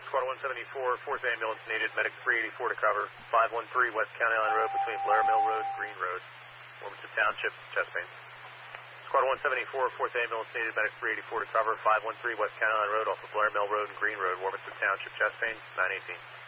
Squad 174, 4th Ambulance needed, medic 384 to cover, 513 West County Line Road between Blair Mill Road and Green Road, Warminster Township, chest pain. Squad 174, 4th Ambulance needed, medic 384 to cover, 513 West County Line Road off of Blair Mill Road and Green Road, Warminster Township, chest pain, 918.